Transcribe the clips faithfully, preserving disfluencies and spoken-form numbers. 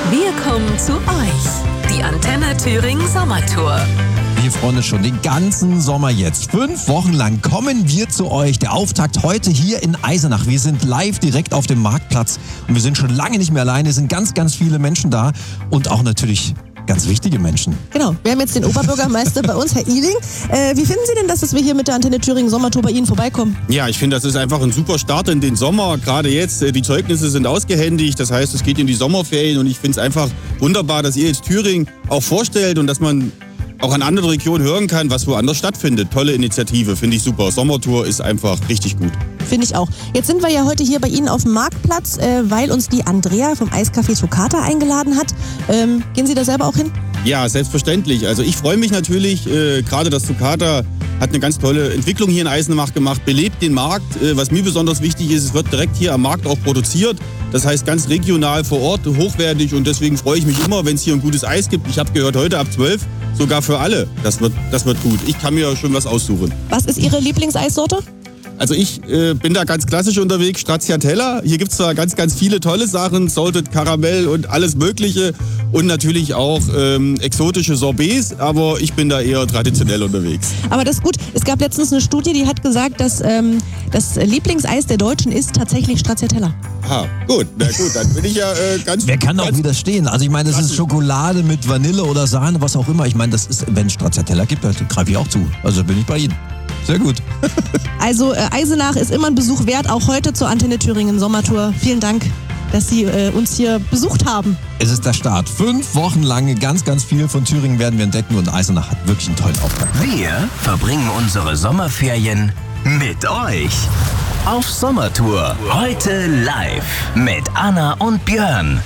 Wir kommen zu euch. Die Antenne Thüringen Sommertour. Wir freuen uns schon den ganzen Sommer jetzt. Fünf Wochen lang kommen wir zu euch. Der Auftakt heute hier in Eisenach. Wir sind live direkt auf dem Marktplatz und wir sind schon lange nicht mehr alleine. Es sind ganz, ganz viele Menschen da und auch natürlich ganz wichtige Menschen. Genau, wir haben jetzt den Oberbürgermeister bei uns, Herr Ihling. Äh, wie finden Sie denn das, dass wir hier mit der Antenne Thüringen Sommertour bei Ihnen vorbeikommen? Ja, ich finde, das ist einfach ein super Start in den Sommer. Gerade jetzt, die Zeugnisse sind ausgehändigt. Das heißt, es geht in die Sommerferien und ich finde es einfach wunderbar, dass ihr jetzt Thüringen auch vorstellt und dass man auch an anderen Regionen hören kann, was woanders stattfindet. Tolle Initiative, finde ich super. Sommertour ist einfach richtig gut. Finde ich auch. Jetzt sind wir ja heute hier bei Ihnen auf dem Marktplatz, äh, weil uns die Andrea vom Eiscafé Toccata eingeladen hat. Ähm, gehen Sie da selber auch hin? Ja, selbstverständlich. Also ich freue mich natürlich, äh, gerade das Toccata hat eine ganz tolle Entwicklung hier in Eisenach gemacht, belebt den Markt. Äh, was mir besonders wichtig ist, es wird direkt hier am Markt auch produziert. Das heißt ganz regional vor Ort, hochwertig und deswegen freue ich mich immer, wenn es hier ein gutes Eis gibt. Ich habe gehört, heute ab zwölf sogar für alle. Das wird, das wird gut. Ich kann mir schon was aussuchen. Was ist Ihre Lieblingseissorte? Also ich äh, bin da ganz klassisch unterwegs, Stracciatella. Hier gibt es zwar ganz, ganz viele tolle Sachen, Salted Karamell und alles Mögliche und natürlich auch ähm, exotische Sorbets, aber ich bin da eher traditionell unterwegs. Aber das ist gut. Es gab letztens eine Studie, die hat gesagt, dass ähm, das Lieblingseis der Deutschen ist tatsächlich Stracciatella. Aha, gut, na gut, dann bin ich ja äh, ganz... Wer kann auch ganz widerstehen? Also ich meine, das ist Schokolade mit Vanille oder Sahne, was auch immer. Ich meine, das ist, wenn es Stracciatella gibt, da greife ich auch zu. Also bin ich bei Ihnen. Sehr gut. Also äh, Eisenach ist immer ein Besuch wert, auch heute zur Antenne Thüringen Sommertour. Vielen Dank, dass Sie äh, uns hier besucht haben. Es ist der Start. Fünf Wochen lang, ganz, ganz viel von Thüringen werden wir entdecken und Eisenach hat wirklich einen tollen Auftrag. Wir verbringen unsere Sommerferien mit euch. Auf Sommertour. Heute live mit Anna und Björn.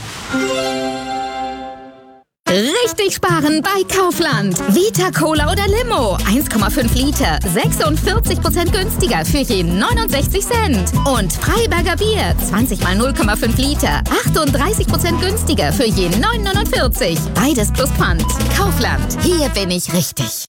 Richtig sparen bei Kaufland. Vita Cola oder Limo. eins Komma fünf Liter. sechsundvierzig Prozent günstiger für jeden neunundsechzig Cent. Und Freiberger Bier. zwanzig mal null Komma fünf Liter. achtunddreißig Prozent günstiger für jeden neun neunundvierzig. Beides plus Pfand. Kaufland. Hier bin ich richtig.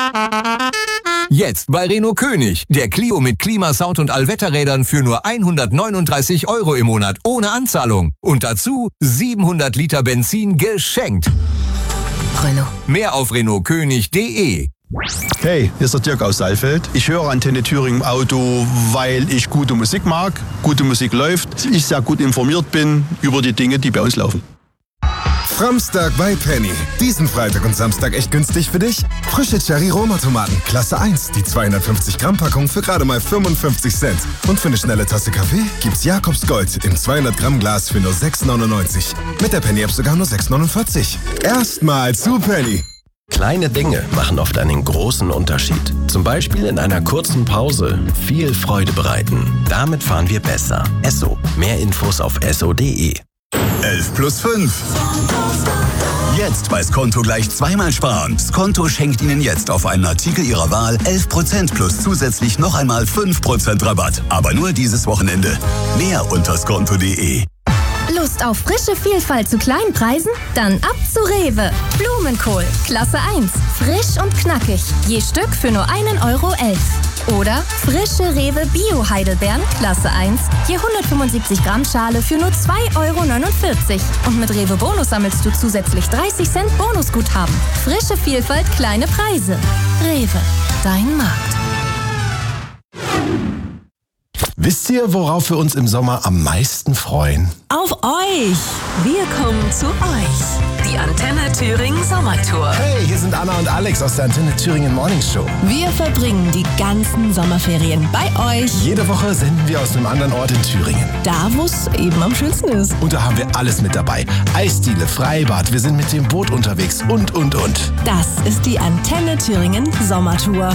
Jetzt bei Renault König. Der Clio mit Klimasound und Allwetterrädern für nur hundertneununddreißig Euro im Monat ohne Anzahlung. Und dazu siebenhundert Liter Benzin geschenkt. Renault. Mehr auf renault könig punkt de. Hey, hier ist der Dirk aus Saalfeld. Ich höre Antenne Thüringen im Auto, weil ich gute Musik mag, gute Musik läuft, ich sehr gut informiert bin über die Dinge, die bei uns laufen. Framstag bei Penny. Diesen Freitag und Samstag echt günstig für dich? Frische Cherry-Roma-Tomaten, Klasse eins. Die zweihundertfünfzig Gramm Packung für gerade mal fünfundfünfzig Cent. Und für eine schnelle Tasse Kaffee gibt's Jakobs Gold im zweihundert Gramm Glas für nur sechs neunundneunzig. Mit der Penny-App sogar nur sechs neunundvierzig. Erstmal zu Penny. Kleine Dinge machen oft einen großen Unterschied. Zum Beispiel in einer kurzen Pause viel Freude bereiten. Damit fahren wir besser. Esso. Mehr Infos auf esso punkt de. elf plus fünf. Jetzt bei Skonto gleich zweimal sparen. Skonto schenkt Ihnen jetzt auf einen Artikel Ihrer Wahl elf Prozent plus zusätzlich noch einmal fünf Prozent Rabatt. Aber nur dieses Wochenende. Mehr unter skonto punkt de. Lust auf frische Vielfalt zu kleinen Preisen? Dann ab zu Rewe. Blumenkohl, Klasse eins. Frisch und knackig. Je Stück für nur einen Euro elf. Oder frische Rewe Bio-Heidelbeeren, Klasse eins. Je hundertfünfundsiebzig Gramm Schale für nur zwei Euro neunundvierzig. Und mit Rewe Bonus sammelst du zusätzlich dreißig Cent Bonusguthaben. Frische Vielfalt, kleine Preise. Rewe, dein Markt. Wisst ihr, worauf wir uns im Sommer am meisten freuen? Auf euch. Wir kommen zu euch. Die Antenne Thüringen Sommertour. Hey, hier sind Anna und Alex aus der Antenne Thüringen Morning Show. Wir verbringen die ganzen Sommerferien bei euch. Jede Woche senden wir aus einem anderen Ort in Thüringen. Da, wo es eben am schönsten ist. Und da haben wir alles mit dabei. Eisdiele, Freibad, wir sind mit dem Boot unterwegs und, und, und. Das ist die Antenne Thüringen Sommertour.